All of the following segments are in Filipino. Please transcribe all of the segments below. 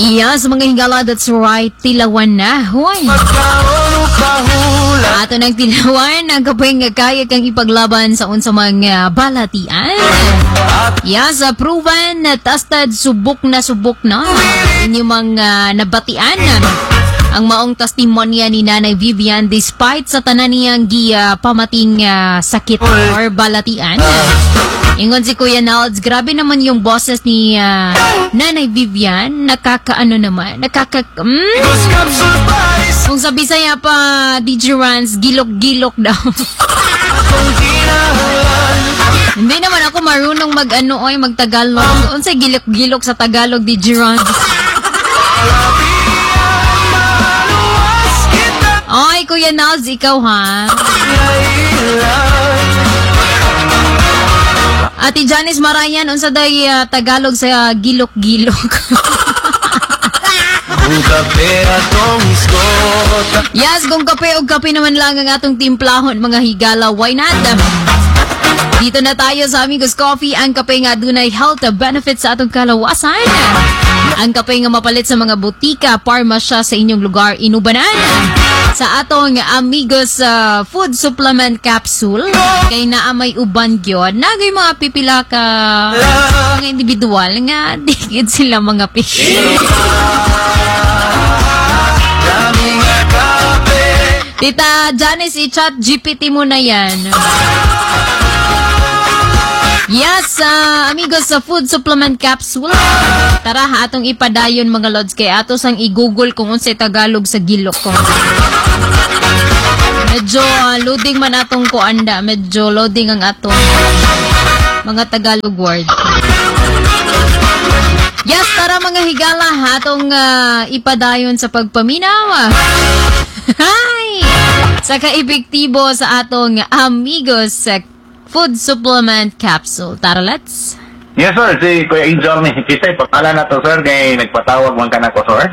Yes, mga higala, that's right. Tilawan na. Hoy. Ato ng tilawan, ang kapay nga kaya kang ipaglaban sa unsa mga balatian. Yes, proven, tested, subok na. Inyong mga nabatian. Ang maong testimonya ni Nanay Vivian despite sa tanan niyang pamating sakit or balatian. Ingon si Kuya Nalds, grabe naman yung boses ni Nanay Vivian. Kung sa Bisaya pa, DJ Rans, gilok-gilok daw. Hindi naman ako marunong mag-Tagalog. Unsay gilok-gilok sa Tagalog, DJ Rans? Ay, Kuya Nalds, ikaw ha? Ate Janice Marayan, unsa day Tagalog sa gilok-gilok? Yes, kung kape o kape naman lang ang atong timplahon, mga higala, why not? Dito na tayo sa Amigos Coffee, ang kape nga dunay health benefits sa atong kalawasan. Ang kape nga mapalit sa mga butika, parmasya sa inyong lugar, inubanan. Sa atong Amigos Food Supplement Capsule, kay naamay uban gyud, nagay mga pipila ka mga individual nga digid sila mga pishi. Tita Janice, i-chat GPT mo na yan. Yes, amigos sa Food Supplement Capsule. Tara, atong ipadayon mga lods kay ato sang i-google kung unsay Tagalog sa gilok ko. Medyo loading man atong kuanda. Medyo loading ang atong mga Tagalog word. Yes, tara mga higala, atong ipadayon sa pagpaminaw. Hi! Sa kaepektibo sa atong Amigos Food Supplement Capsule. Tara, let's. Yes, sir. Si Kuya Angel ni Kisay. Pakala na to, sir. Kaya nagpatawag man ka na ko, sir.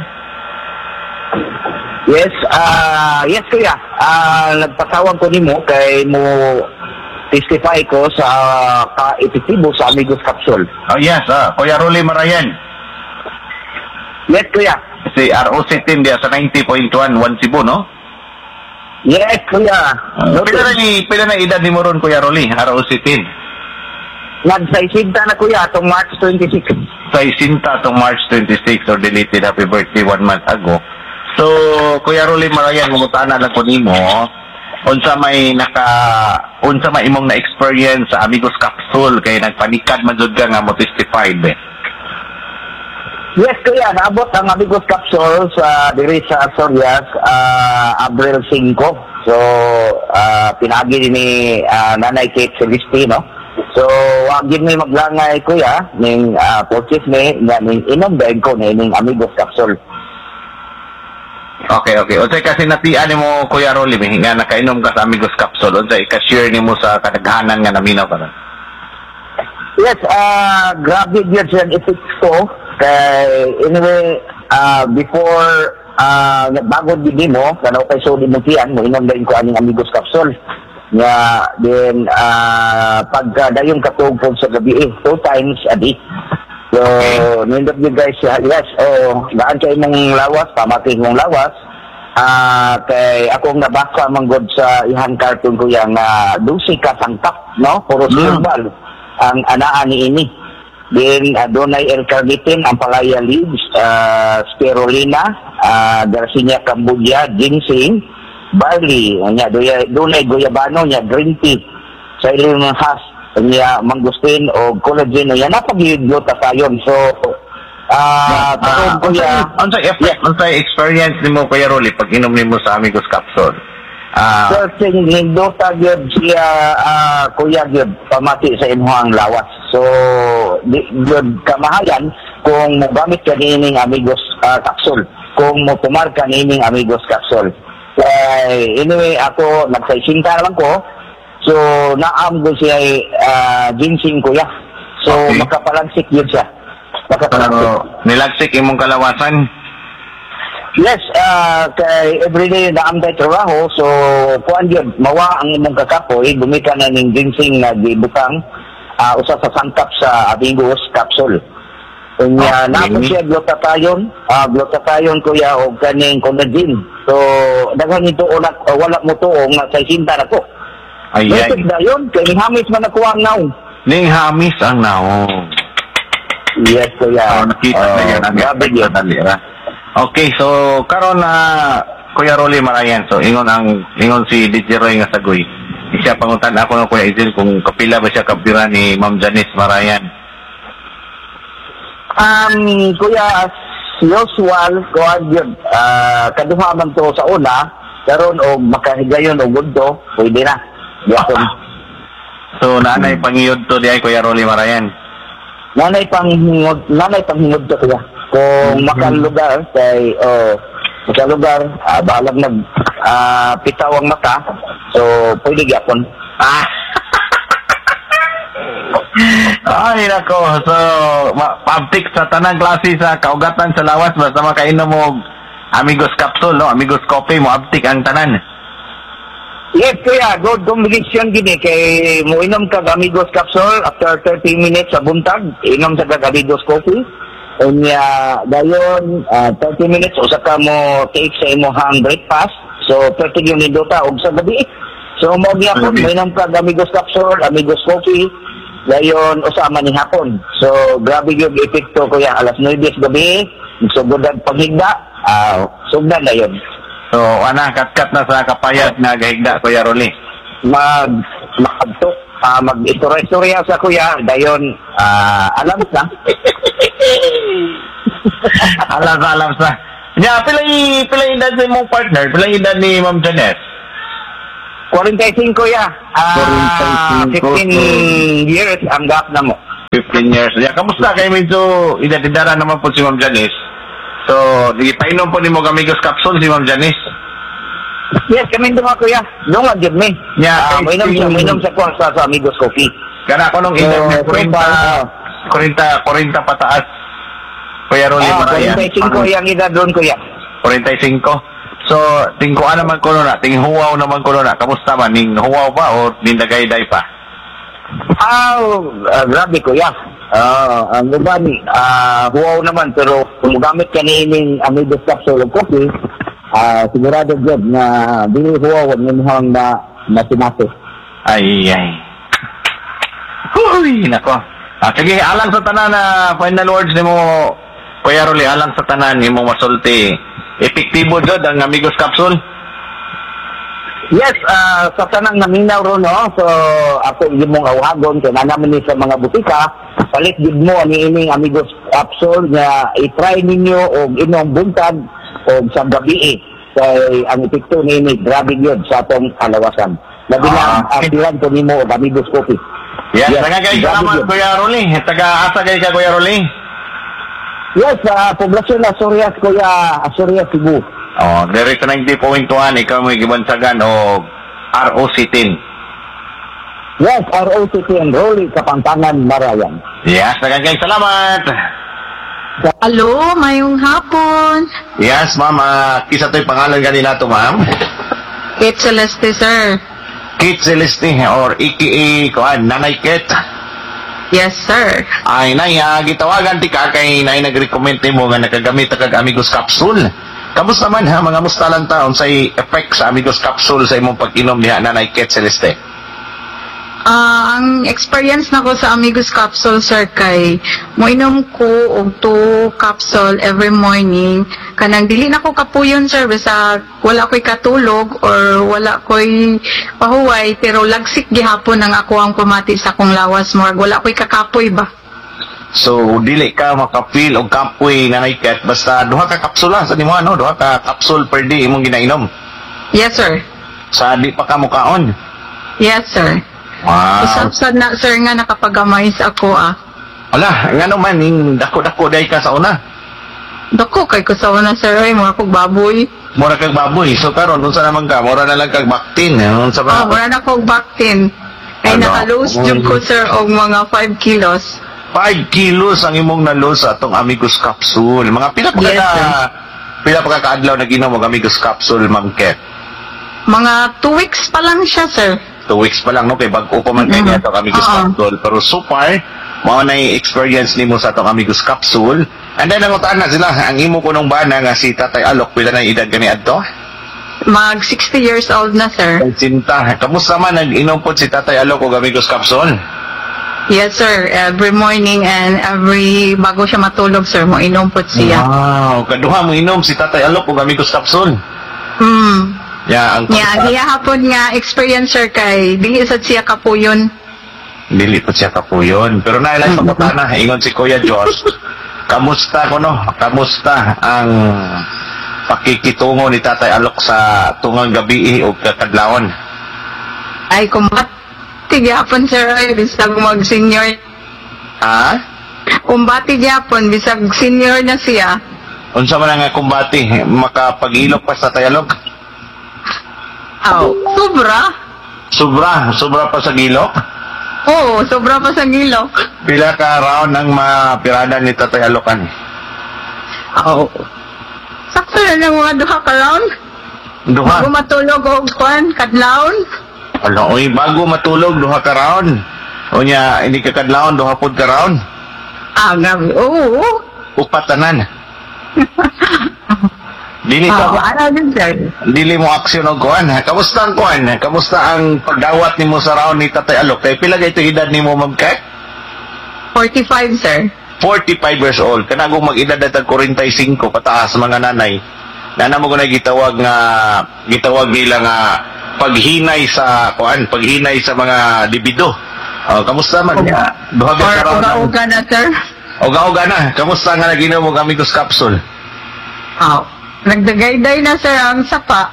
Yes, yes, Kuya. Nagpatawag ko ni mo kay mo testify ko sa ka-epektibo sa Amigos Capsule. Oh, yes. Kuya Rolly Marayan. Yes, Kuya. Si ROC team dia sa 90.1 Cebu, no? Yes, Kuya. Pila na edad ni mo ron, Kuya Rolly, ROC team? Nagsaisinta na, Kuya, itong March 26. Saisinta itong March 26 or deleted happy birthday 1 month ago. So, Kuya Rolly Marayan, mungutana lang ko nimo, unsa may imong na-experience sa Amigos Capsule kay nagpanikad man jud ka nga mo testified. Yes, Kuya, naabot ang Amigos Capsule sa diri sa Asturias, Abril 5. So, pinagi ni Nanay Kate Celestino. So, wag gid mi maglangay, Kuya, ning purchase ni ning inom bag ko ning Amigos Capsule. Okay. Unsay kasi natian mo, Kuya Rolly, nga nakainom ka sa Amigos Capsule, unsay ka-share nimo sa kadaghanan nga naminaw ka na? Yes, grabe yun siya effects ko. Kay, anyway, before, bago din mo, kanaw kay so din mo tiyan, mo inom din ko aning Amigos Capsule. Nga, then, pagdayon katugpog sa gabi, 2 times a day. So, nindot nyo guys, yes, daan kayo mong lawas, pamating mong lawas. Kay akong nabasa manggod sa ihang cartoon ko yung dusi ka sangkap, no? Puro herbal ang anaan ni ini. Then, donay L-carnitin, ampalaya leaves, spirulina, Garcinia cambogia, ginseng, barley, donay guyabano, green tea, sa ilang has, mangustin o collagen, napag-iudyota sayon. So, unsay experience nimo, Kuya Rolly, pag inom nimo sa Amigos Capsule? Searching nindota gyud siya, Kuya, gyud pamati sa imuhang lawas. So, gyud kamahalan kung mogamit ka nining Amigos Capsule, kung mo pumar ka nining Amigos Capsule. Anyway, ako nagsaisinta naman ko. So, naam ko siya ginseng, Kuya. So, makapalansik yun siya. Nilagsik imong kalawasan? Yes, kay everyday naamday trabaho, so kuan yun, mawa ang imong kakapoy, gumika na ning ginseng na gibutang, usa sa sangkap sa Amigos Capsule. Unya, Okay. nato siya glutathione kuya, o kaning collagen. So, daghang ito wala mo to, nga sa isinta na ko. Ayan. Message na yun, kay hamis man ako ang now. Ning hamis ang naong. Yes, kuya. Nakita na yan. Grabe yun. Okay, so karon na Kuya Rolly Marayan. So ingon si DJ Roy nga sagoy. Siya pangutan ako ng Kuya Izil kung kapila ba siya kapira ni Ma'am Janice Marayan. Kuya, as usual, kuwan yun, kaduha man to sa una, karon o makahigayon o gundo, pwede na. Yapon. So naanay pangiyod to di ay Kuya Rolly Marayan. Nanay panghingod to kuya. Kung makalugar, kay, makalugar, bahalag pitaw ang mata, so pwede yapon. Ay nako, so public sa tanang klase sa kaugatan sa lawas basta makainom mo Amigos Capsule, no? Amigos Coffee mo abtik ang tanan. Yes, kuya, good combination gini kay mo inom kag Amigos Capsule after 30 minutes sa buntag, inom sa kag Amigos Coffee. Unya dayon 30 minutes usa ka mo take sa imong breakfast. So 30 minuto og sa gabi. So mo gyapon mo inom kag Amigos Capsule, Amigos Coffee. Dayon usama ni hapon. So grabe yung epekto kuya, alas 9 gabi, sugodan paghigda, sugdan na yun. So ana katkat na sa kapayat na gahigda Kuya Rolly. Makadto, mag-istorya sa kuya, dayon alam sa. alam sa. Nya pilay edad sa imong partner, pilay edad ni Ma'am Janice. 45 kuya. 45. 15 years ang gap na mo. 15 years. Ya, kamusta kay medyo idadidara naman po si Ma'am Janice. So, di painom po ni mo Amigos Capsule si Ma'am Janice. Yes, kami duha kuya. Dunga gyud mi. Yeah, mainom sa kuwan sa Amigos Coffee. Kana ko nung edad na 40 pataas. Kuya Rolly Marayan. 45 yung edad doon kuya. 45. So, tingkuan naman ko na, tinghuwaw naman ko na. Kamusta man? Ning huwaw pa o nindagay-day pa? Grabe kuya. Ang uban, huwaw naman, pero kung gamit ka niining Amigos Capsule of Coffee, sigurado dyan na dili huwaw ang inyong na masinasi. Ay. Huy, nako. Sige, alang sa tanan na final words ni mo, Kuya Rolly, alang sa tanan ni mo masulti. Epektibo jud ang Amigos Capsule? Yes, sa tanang naminaw ro no. So ako imong awagon kay naman ni sa mga butika, palit gid mo ani ining Amigos Capsule nga i-try ninyo og inom buntag og sa gabi. Kay ang epekto ni grabe gyud sa atong kalawasan. Labi na atiran ko nimo og Amigos Coffee. Yes, kay salamat Kuya Rolly. Taga-asa kay ka Kuya Rolly? Yes, poblasyon na Asturias, kuya, Asturias, Cebu. Direct 90.1, ikaw mo gibansagan o ROC10. Yes, ROC10, Rolly, Kapampangan, Marayan. Yes, kay salamat. Hello, mayong hapon. Yes, ma'am. Kisa to'y pangalan kanina to, ma'am? Kate Celeste, sir. Kate Celeste or aka Nanay Kate. Yes, sir. Ay, nay, gitawagan ti ka kay nay nag-recommend mo nga nakagamit kag Amigos Capsule. Kamusta man ha, mga musta lang taon sa effect sa Amigos Capsule sa imong pag-inom niya, Nanay Kate Celeste? Ang experience na ko sa Amigos Capsule, sir, kay moinom ko og 2 capsule every morning. Kanang dili na ko kapuyon, sir, basta wala ko'y katulog or wala ko'y pahuway, pero lagsik gihapon ang ako ang pumati sa akong lawas mo. Wala ko'y kakapoy ba? So, dili ka makapil og kapoy, Nanay Kate, basta duha ka kapsula sa nimo, ano? Duha ka capsule per day imong ginainom. Yes, sir. Sa di pa ka mukaon. Yes, sir. Wow. Usap na, sir, nga nakapagamays ako, Ala, nga naman, dako-dako day ka sa una. Dako, kay ko sa una, sir, ay mga kong baboy. Mura kag baboy. So karon unsa naman ka? Mura na lang kag baktin. Unsa ba? Wala na kong baktin. Ay, Ano? naka-lose jud ko, sir, og mga 5 kilos. 5 kilos ang imong na-lose sa atong Amigos Capsule. Mga pila pa Yes, sir. pila pa ka adlaw naginom og Amigos Capsule, Ma'am Ket? Mga 2 weeks pa lang siya, sir. 2 weeks pa lang, no? Kay bag-o pa man kay Mhm. niya ito Amigos Oo. Capsule. Pero so far, mao na experience nimo sa atong Amigos Capsule. And then nangutaan na sila ang imo kunong bana nga si Tatay Alok pila na edad gani adto? Mag 60 years old na, sir. Ay, Sinta, kamusta man nag-inom po si Tatay Alok og Amigos Capsule? Yes, sir. Every morning and every bago siya matulog, sir, mo inom po siya. Wow, kaduha mo inom si Tatay Alok og Amigos Capsule. Ya, ang Hapon nga experience, sir, kay dili sad siya kapuyon. dili po siya kapuyon. Pero nailay pagkutana, ingon si Kuya Josh. Kamusta ko no? Kamusta ang pakikitungo ni Tatay Alok sa tungang gabi o kakadlawon? Ay, kumbati gyapon, sir, ay bisag mag-senior. Ha? Kumbati gyapon, bisag senior na siya. Unsa man nga kumbati? Makapag-ilok pa sa Tatay Alok? Aw, sobra? Sobra pa sa gilok? Oo, sobra pa sa gilok. Pila ka round ang mapirada ni Tatay Alokan? Aw. Sakto na lang mga duha ka round. Duha? Bago matulog o kwan, kadlawon. Ala, oy, bago matulog, duha ka round. O niya, hindi ka kadlawon, duha pod ka round. Ah, gabi. Oo. Upatanan. Dili ka, Ano din, sir? dili mo aksyon og kuan. Kamusta ang kuan? Kamusta ang pagdawat nimo sa round ni Tatay Alok? Kay pila gayto edad nimo, Ma'am Kat? 45, sir. 45 years old. Kanagong mag-edad at 45 pataas mga nanay. Nana mo ko na gitawag nila nga paghinay sa kuan, paghinay sa mga libido. Kamusta man? Duha ka Or round. uga-uga na, sir. Uga-uga na. Kamusta nga naginom mo Amigos Capsule? Aw. Nagdagayday na, sir, ang sapa.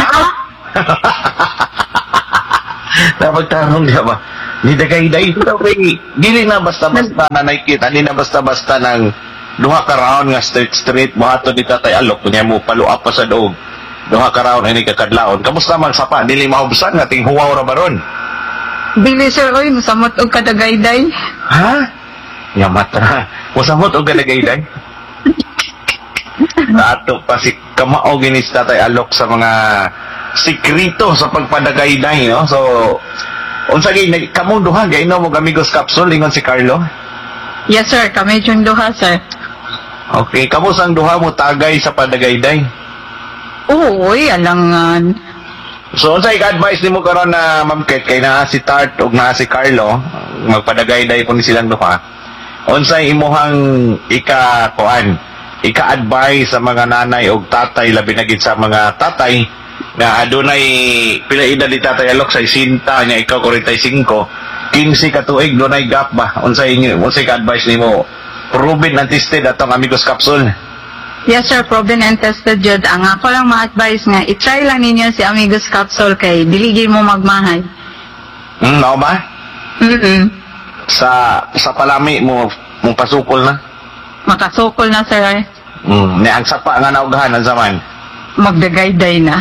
Napagtanong niya ba? Ni dagay-day. Dili na basta-basta na nakikita. Dili na basta-basta ng duha ka round nga straight buhaton ni Tatay Alok. Kunya mo paluap pa sa doog. Duha ka round ay kakadlaon. Kamusta man sapa? Dili mahubsan nga ting huwaw ra baron. Dili, sir, oy, musamot og kadagayday. Ha? Yamat na. Musamot og kadagayday. Ato pa si kamao ginis Tatay Alok sa mga sikrito sa pagpadagayday, no? So, unsa gay kamong duha gainom mo Amigos Capsule ingon si Carlo? Yes, sir, kami yung duha, sir. Okay, kamo sang duha mo tagay sa padagayday? Oo, oy, alangan. So, unsa i-advise nimo karon na Ma'am Ket kay naa si Tart ug naa si Carlo, magpadagayday po ni silang duha. Unsa imuhang ika-advise sa mga nanay o tatay, labi na gid sa mga tatay na adunay pila edad ni Tatay Alok sa isinta niya, ikaw 45, 15 ka tuig, dunay gap ba? Unsa ka-advise nimo? Proven and tested atong Amigos Capsule. Yes, sir, proven and tested jud. Ang ako lang ma-advise nga, i-try lang ninyo si Amigos Capsule kay dili mo magmahay. Mao ba? Sa palami mo pasukol na? Makasukol na, sir. Ni ang sapa nga naugahan ang zaman. Magdagayday na.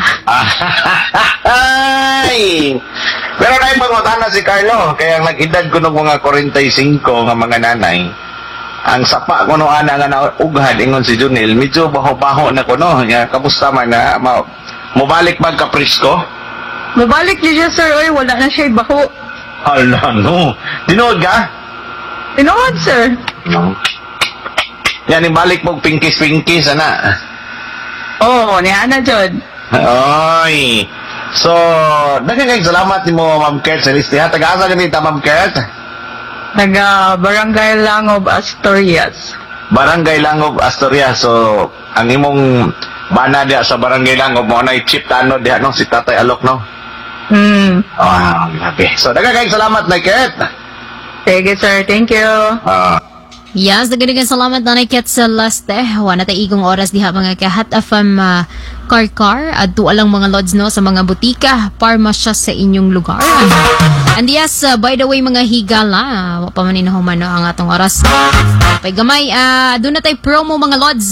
Ay! Pero na yung na si Carlo, kaya nag-edad ko ng mga 45 nga mga nanay, ang sapa ko no ana nga naugahan, ingon si Junel, medyo baho-baho na ko no. Kamusta man na, mubalik bag ka presko? Mubalik niyo siya, sir. Oy, wala na siya baho. Hala, no. Tinood ka? Tinood, sir. No. Yan, ibalik mo pinkis-pinkis, ana. Oo, niya na, jud. Oy. So, daghang salamat nimo Ma'am Ket sa listiha. Taga-asa ganita Ma'am Ket? Taga Barangay Langob, Asturias. Barangay Langob, Asturias. So, ang imong bana diha sa Barangay Langob mo na i-chip tano diha no si Tatay Alok no. Grabe. So, daghang salamat na Ket. Sige, sir. Thank you. Yes, daghang salamat na Ket sa last wana ta igong oras diha mga kahat afam karkar adto alang mga lods no sa mga butika parmasya sa inyong lugar. And yes, by the way mga higala, wa pa man inahuman no ang atong oras. Pay gamay, doon na tay promo mga lods.